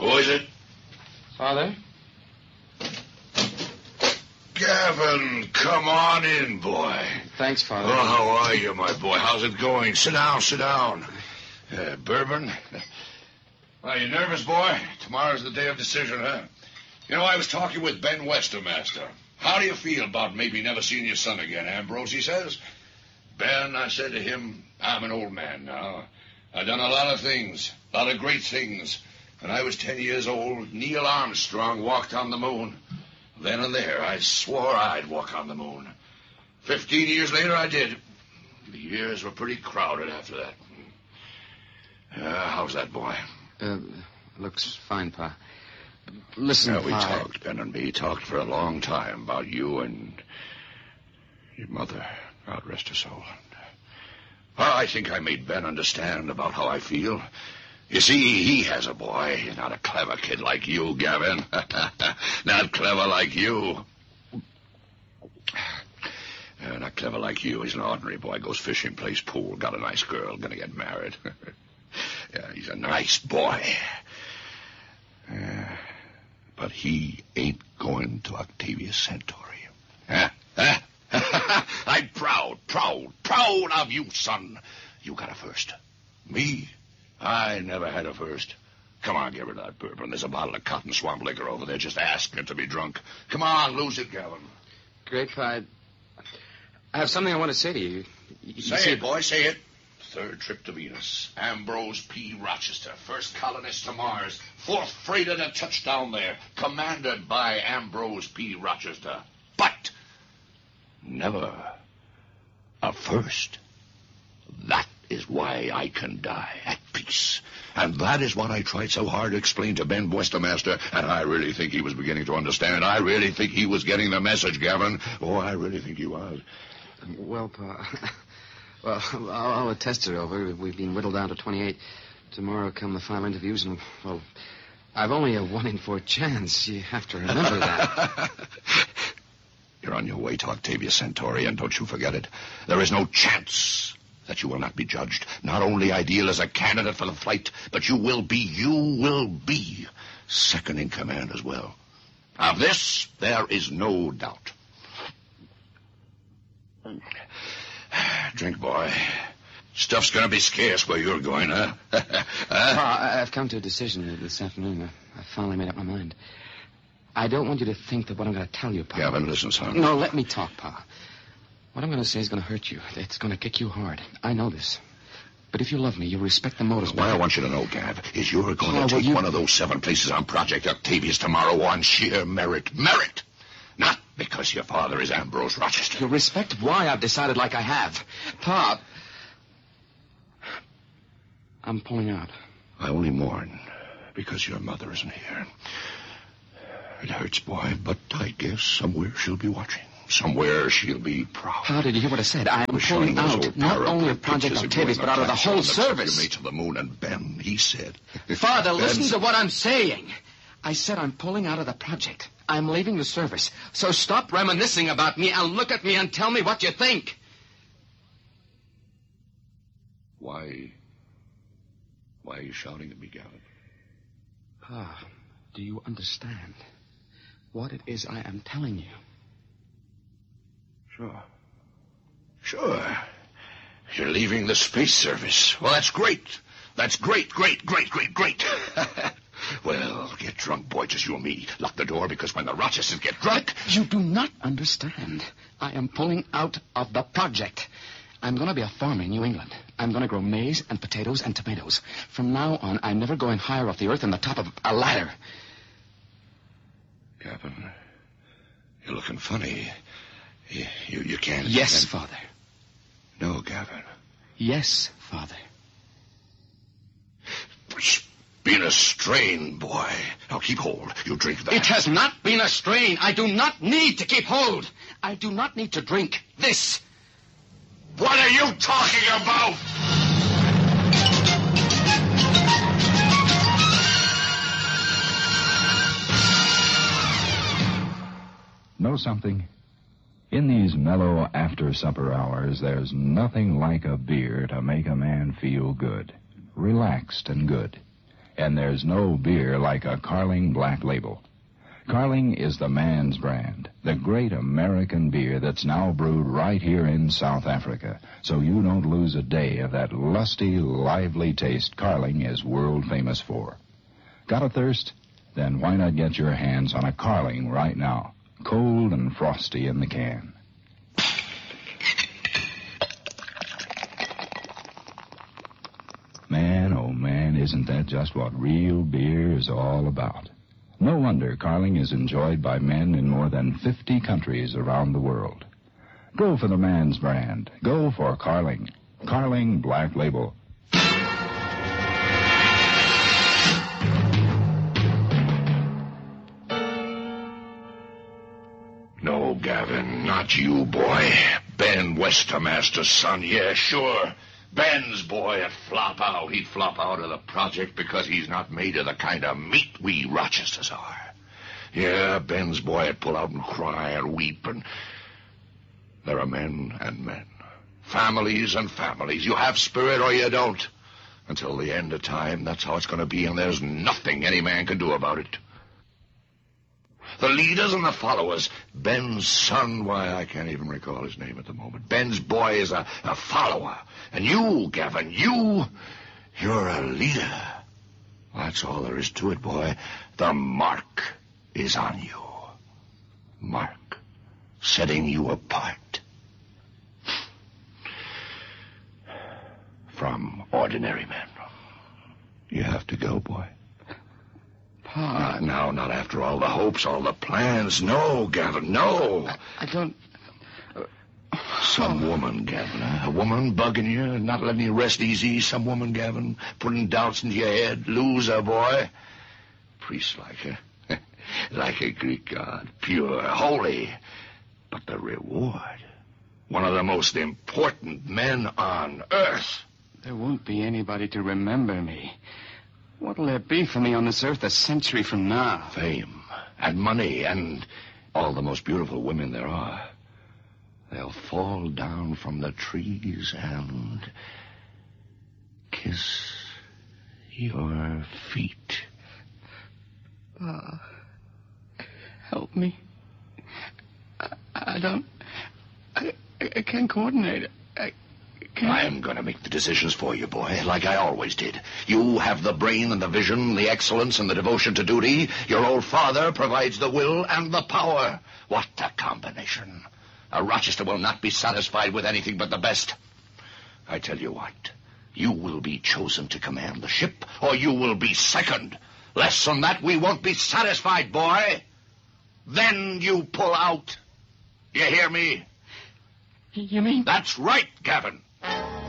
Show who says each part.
Speaker 1: Who is it?
Speaker 2: Father?
Speaker 1: Gavin, come on in, boy.
Speaker 2: Thanks, Father.
Speaker 1: Oh, how are you, my boy? How's it going? Sit down. Bourbon? Are you nervous, boy? Tomorrow's the day of decision, huh? You know, I was talking with Ben Westermaster. How do you feel about maybe never seeing your son again, Ambrose, he says? Ben, I said to him, I'm an old man now. I've done a lot of things, a lot of great things. When I was 10 years old, Neil Armstrong walked on the moon. Then and there, I swore I'd walk on the moon. 15 years later, I did. The years were pretty crowded after that. How's that, boy?
Speaker 2: Looks fine, Pa. Listen,
Speaker 1: We
Speaker 2: Pa...
Speaker 1: talked, Ben and me, talked for a long time about you and your mother. God rest her soul. I think I made Ben understand about how I feel. You see, he has a boy. He's not a clever kid like you, Gavin. Not clever like you. Not clever like you. He's an ordinary boy. Goes fishing, plays pool, got a nice girl, gonna get married. Yeah, he's a nice boy. But he ain't going to Octavius Centauri. I'm proud of you, son. You got a first. Me? I never had a first. Come on, get rid of that bourbon. There's a bottle of Cotton Swamp liquor over there. Just asking it to be drunk. Come on, lose it, Gavin.
Speaker 2: Great, Pa. I have something I want to say to you.
Speaker 1: Say it, boy, say it. Third trip to Venus. Ambrose P. Rochester, first colonist to Mars. Fourth freighter to touch down there. Commanded by Ambrose P. Rochester. But never a first. That is why I can die at peace. And that is what I tried so hard to explain to Ben Westermaster, and I really think he was beginning to understand. I really think he was getting the message, Gavin. Oh, I really think he was.
Speaker 2: Well, Pa... Well, all the tests are over. We've been whittled down to 28. Tomorrow come the final interviews, and, well, I've only a 1 in 4 chance. You have to remember that.
Speaker 1: You're on your way to Octavius Centauri, and don't you forget it. There is no chance that you will not be judged. Not only ideal as a candidate for the flight, but you will be second in command as well. Of this, there is no doubt. Drink, boy. Stuff's going to be scarce where you're going, huh?
Speaker 2: Pa, I've come to a decision this afternoon. I finally made up my mind. I don't want you to think that what I'm going to tell you, Pa...
Speaker 1: Gavin, listen, son.
Speaker 2: No, let me talk, Pa. What I'm going to say is going to hurt you. It's going to kick you hard. I know this. But if you love me, you'll respect the motives.
Speaker 1: What I want you to know, Gav, is you're going to take one of those 7 places on Project Octavius tomorrow on sheer merit. Merit! Not because your father is Ambrose Rochester.
Speaker 2: You'll respect why I've decided like I have. Pa, I'm pulling out.
Speaker 1: I only mourn because your mother isn't here. It hurts, boy, but I guess somewhere she'll be watching. Somewhere she'll be proud.
Speaker 2: How did you hear what I said? I am pulling out not only of Project Octavius, but out of the whole service.
Speaker 1: You made to the moon, and Ben, he said...
Speaker 2: Father, listen to what I'm saying. I said I'm pulling out of the project. I'm leaving the service. So stop reminiscing about me and look at me and tell me what you think.
Speaker 1: Why are you shouting at me, Gavin?
Speaker 2: Pa, do you understand what it is I am telling you?
Speaker 1: Sure. You're leaving the space service. Well, that's great. That's great. Well, get drunk, boy, just you and me. Lock the door, because when the Rochesters get drunk...
Speaker 2: You do not understand. I am pulling out of the project. I'm going to be a farmer in New England. I'm going to grow maize and potatoes and tomatoes. From now on, I'm never going higher off the earth than the top of a ladder.
Speaker 1: Gavin, you're looking funny. You can't...
Speaker 2: Yes, Father.
Speaker 1: No, Gavin.
Speaker 2: Yes, Father.
Speaker 1: It's been a strain, boy. Now keep hold. You drink that.
Speaker 2: It has not been a strain. I do not need to keep hold. I do not need to drink this.
Speaker 1: What are you talking about?
Speaker 3: Know something? In these mellow after-supper hours, there's nothing like a beer to make a man feel good, relaxed and good. and there's no beer like a Carling Black Label. Carling is the man's brand, the great American beer that's now brewed right here in South Africa, so you don't lose a day of that lusty, lively taste Carling is world famous for. Got a thirst? Then why not get your hands on a Carling right now, cold and frosty in the can. Man, oh man, isn't that just what real beer is all about? No wonder Carling is enjoyed by men in more than 50 countries around the world. Go for the man's brand. Go for Carling. Carling Black Label.
Speaker 1: No, Gavin, not you, boy. Ben Westermaster's son, yeah, sure. Ben's boy would flop out. He'd flop out of the project because he's not made of the kind of meat we Rochesters are. Yeah, Ben's boy would pull out and cry and weep, and there are men and men. Families and families. You have spirit or you don't. Until the end of time, that's how it's going to be, and there's nothing any man can do about it. The leaders and the followers. Ben's son, why, I can't even recall his name at the moment. Ben's boy is a follower. And you, Gavin, you're a leader. That's all there is to it, boy. The mark is on you. Mark, setting you apart from ordinary men. You have to go, boy.
Speaker 2: Pa.
Speaker 1: Now, not after all the hopes, all the plans. No, Gavin, no.
Speaker 2: I don't...
Speaker 1: Some woman, Gavin, a woman bugging you, not letting you rest easy. Some woman, Gavin, putting doubts into your head. Loser, boy. Priest like her. Like a Greek god. Pure, holy. But the reward. One of the most important men on earth.
Speaker 2: There won't be anybody to remember me. What'll there be for me on this earth a century from now?
Speaker 1: Fame and money and all the most beautiful women there are. They'll fall down from the trees and kiss your feet.
Speaker 2: Help me. I can't coordinate it.
Speaker 1: I'm going to make the decisions for you, boy, like I always did. You have the brain and the vision, the excellence and the devotion to duty. Your old father provides the will and the power. What a combination. A Rochester will not be satisfied with anything but the best. I tell you what, you will be chosen to command the ship, or you will be second. Less than that, we won't be satisfied, boy. Then you pull out. You hear me?
Speaker 2: You mean?
Speaker 1: That's right, Gavin.